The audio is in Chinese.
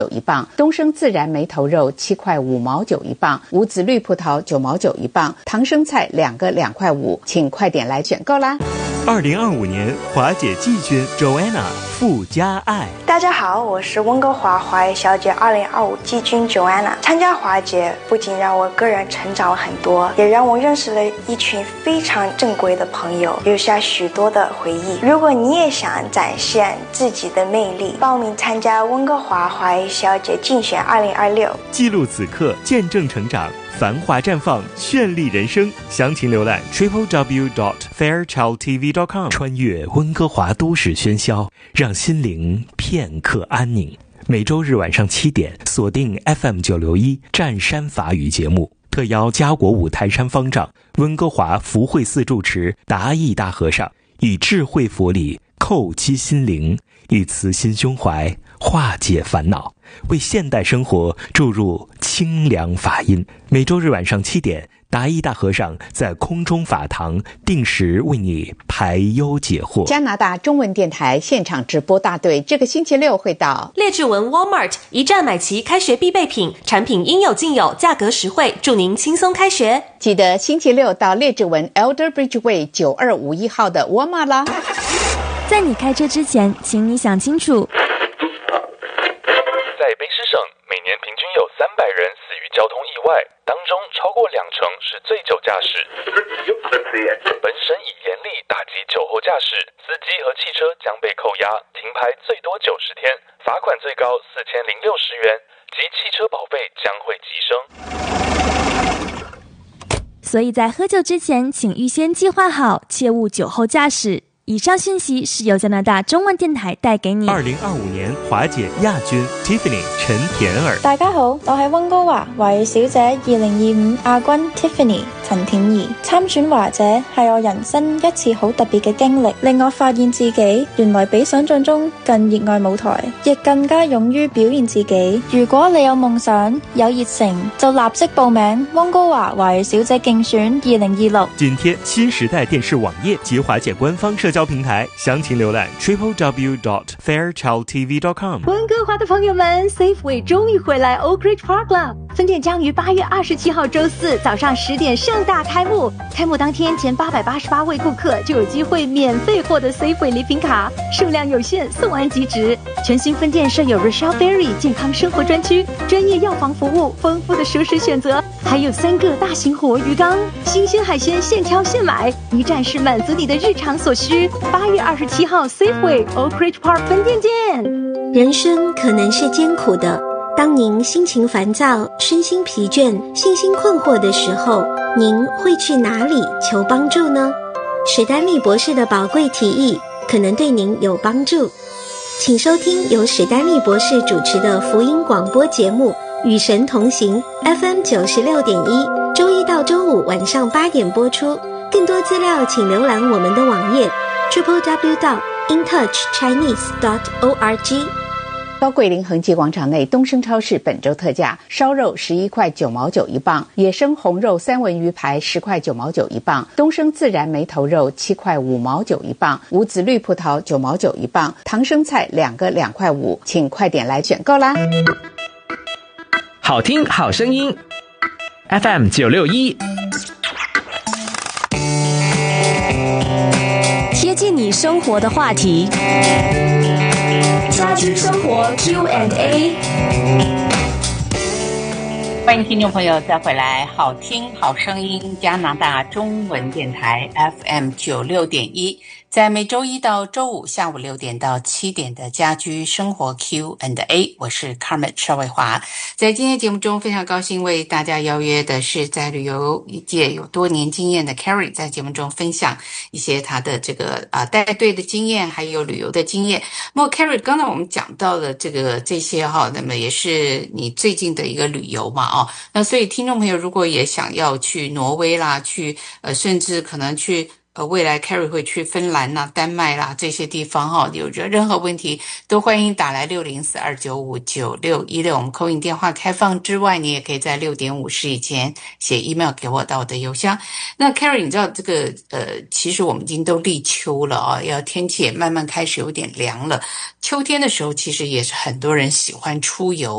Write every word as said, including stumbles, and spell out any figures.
一磅，东升自然梅头肉七块五毛九一磅，无籽绿葡萄九毛九一磅，唐生菜两个两块五，请快点来选购啦！ 二零二五年华姐季军 Joanna 富家爱。 大家好，我是温哥华华语小姐二零二五季军 Joanna。参加华姐不仅让我个人成长了很多，也让我认识了一群非常正规的朋友，留下许多的回忆。如果你也想展现自己的魅力，报名参加温哥华华语小姐竞选二零二六， 记录此刻，见证成长，繁华绽放，绚丽人生。详情浏览 triple w dot fairchild t v dot com。 穿越温哥华都市喧嚣，让心灵片刻安宁。每周日晚上七点，锁定 F M 九六一湛山法语节目，特邀家国五台山方丈、温哥华福慧寺住持达义大和尚，以智慧佛理叩击心灵，以慈心胸怀化解烦恼，为现代生活注入清凉法音。每周日晚上七点，达义大和尚在空中法堂定时为你排忧解惑。 加拿大中文电台现场直播大队这个星期六会到列治文 Walmart， 一站买齐开学必备品，产品应有尽有，价格实惠，祝您轻松开学。 记得星期六到列治文 Elder Bridgeway 九二五一号的 Walmart 啦。 在你开车之前，请你想清楚。 在卑诗省，每年平均有三百人死于交通意外，当中超过两成是醉酒驾驶。本省已严厉打击酒后驾驶，司机和汽车将被扣押，停牌最多九十天，罚款最高四千零六十元，及汽车保费将会提升。 所以在喝酒之前，请预先计划好，切勿酒后驾驶。以上信息是由加拿大中文電台帶給你。 二零二五年華姐亞軍 Tiffany 陳田兒。 大家好，我係溫哥華華語小姐二零二五亞軍 Tiffany 陳田兒。參選華姐係我人生一次好特別嘅經歷，令我發現自己原來比想象中更熱愛舞台，亦更加勇於表現自己。如果你有夢想有熱誠，就立即報名溫哥華華語小姐競選二零二六。 緊貼新時代電視網頁及華姐官方社交平台，詳情瀏覽 triple w dot fairchild t v dot com。 溫哥華的朋友們 Safeway 終於回來 Oak Ridge Park 了，分店將於八月二十七號週四早上十點盛大開幕。開幕當天前八百八十八位顧客就有機會免費獲得 Safeway 禮品卡，數量有限，送完即止。全新分店設有 Rochelle Berry 健康生活專區，專業藥房服務，豐富的熟食選擇，還有三個大型活魚缸，新鮮海鮮現挑現買，一站式滿足你的日常所需。八月二十七號 Safeway Oak Ridge Park 分店見。 人生可能是艱苦的，當您心情煩躁、身心疲倦、信心困惑的時候，您會去哪裡求幫助呢？史丹利博士的寶貴提議可能對您有幫助。請收聽由史丹利博士主持的福音廣播節目《與神同行》 F M 九十六點一，周一到周五晚上八點播出。更多資料請瀏覽我們的網頁 triple w dot in touch chinese dot org。 高桂林恒基廣場內東升超市本周特價，燒肉十一塊九毛九一磅，野生紅肉三文魚排十塊九毛九一磅，東升自然梅頭肉七塊五毛九一磅，無籽綠葡萄九毛九一磅，唐生菜兩個兩塊五，請快點來選購啦！ 好聽好聲音 F M 九六一， 貼近你生活的話題，家居生活 Q and A。 歡迎聽眾朋友再回來，好聽好聲音加拿大中文電台 F M 九六點一，在每周一到周五下午六點到七點的家居生活 Q and A， 我是 Carmen 邵偉華。在今天節目中非常高興為大家邀約的是在旅遊界有多年經驗的 Carrie， 在節目中分享一些她的這個啊帶隊的經驗還有旅遊的經驗。那麼 Carrie 剛才我們講到的這個這些哈，那麼也是你最近的一個旅遊嘛哦，那所以聽眾朋友如果也想要去挪威啦，去呃甚至可能去呃，未来 Carrie 会去芬兰啦、丹麦啦这些地方哈，有任何问题都欢迎打来六零四二九五九六一六，我们 call in 电话开放之外，你也可以在六点五十以前写 email 给我到我的邮箱。那 Carrie， 你知道这个呃，其实我们已经都立秋了啊，要天气也慢慢开始有点凉了。秋天的时候，其实也是很多人喜欢出游。